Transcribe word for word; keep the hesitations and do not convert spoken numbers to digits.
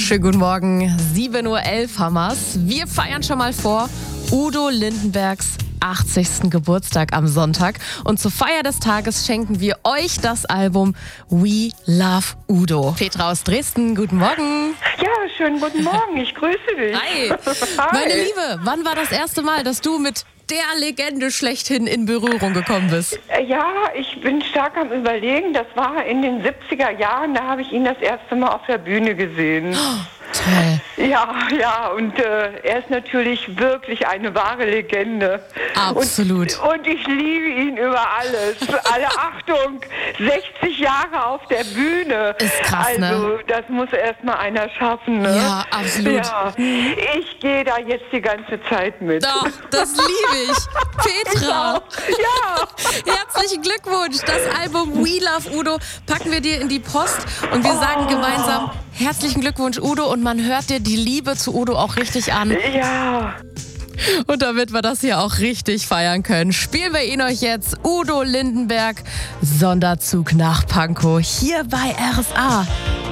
Schönen guten Morgen, sieben Uhr elf haben wir's. Wir feiern schon mal vor Udo Lindenbergs achtzigsten Geburtstag am Sonntag. Und zur Feier des Tages schenken wir euch das Album We Love Udo. Petra aus Dresden, guten Morgen. Ja, schönen guten Morgen, ich grüße dich. Hi. Hi. Meine Liebe, wann war das erste Mal, dass du mit der Legende schlechthin in Berührung gekommen bist? Ja, ich bin stark am Überlegen. Das war in den siebziger Jahren, da habe ich ihn das erste Mal auf der Bühne gesehen. Oh, toll. Ja, ja, und äh, er ist natürlich wirklich eine wahre Legende. Absolut. Und, und ich liebe ihn über alles. Alle Achtung, sechzig Jahre auf der Bühne. Ist krass, also, ne? Also, das muss erst mal einer schaffen, ne? Ja, absolut. Ja, ich gehe da jetzt die ganze Zeit mit. Doch, das liebe ich. Petra. Ja. Herzlichen Glückwunsch. Das Album We Love Udo packen wir dir in die Post und wir sagen gemeinsam herzlichen Glückwunsch, Udo. Und man hört dir die Liebe zu Udo auch richtig an. Ja. Und damit wir das hier auch richtig feiern können, spielen wir ihn euch jetzt. Udo Lindenberg, Sonderzug nach Pankow, hier bei R S A.